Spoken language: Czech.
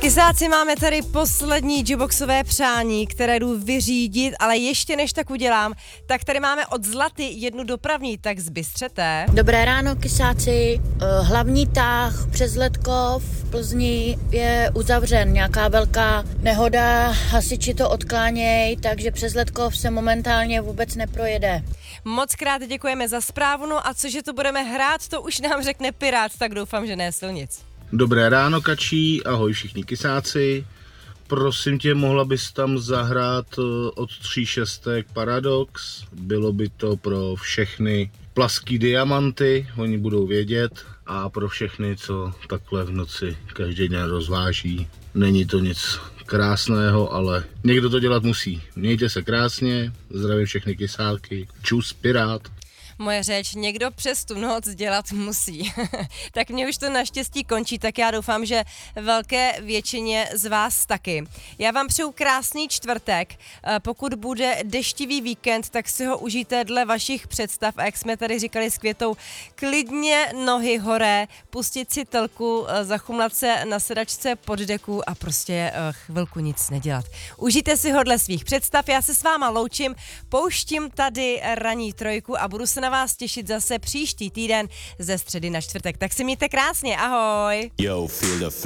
Kysáci, máme tady poslední Juboxové přání, které jdu vyřídit, ale ještě než tak udělám, tak tady máme od Zlaty jednu dopravní, tak zbystřete. Dobré ráno, Kysáci. Hlavní tah přes Letkov v Plzni je uzavřen. Nějaká velká nehoda, hasiči to odklánějí, takže přes Letkov se momentálně vůbec neprojede. Moc krát děkujeme za zprávu, no a cože to budeme hrát, to už nám řekne Pirát, tak doufám, že ne silnic. Dobré ráno, Kačí, ahoj všichni Kysáci. Prosím tě, mohla bys tam zahrát od 3 šestek Paradox? Bylo by to pro všechny plaský diamanty, oni budou vědět, a pro všechny, co takhle v noci každý den rozváží. Není to nic krásného, ale někdo to dělat musí. Mějte se krásně, zdravím všechny Kysáky, čus Pirát. Moje řeč, někdo přes tu noc dělat musí. Tak mě už to naštěstí končí, tak já doufám, že velké většině z vás taky. Já vám přeju krásný čtvrtek. Pokud bude deštivý víkend, tak si ho užijte dle vašich představ. A jak jsme tady říkali s Květou, klidně nohy hore, pustit si telku, zachumlat se na sedačce pod deku a prostě chvilku nic nedělat. Užijte si ho dle svých představ. Já se s váma loučím, pouštím tady ranní trojku a budu se na vás těšit zase příští týden ze středy na čtvrtek. Tak si mějte krásně, ahoj!